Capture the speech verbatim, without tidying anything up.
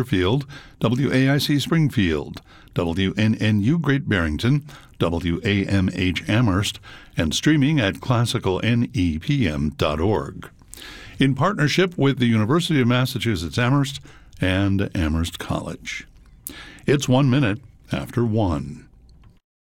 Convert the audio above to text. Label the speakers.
Speaker 1: Deerfield, W A I C Springfield, W N N U Great Barrington, W A M H Amherst, and streaming at classical n e p m dot org. In partnership with the University of Massachusetts Amherst and Amherst College. It's one minute after one.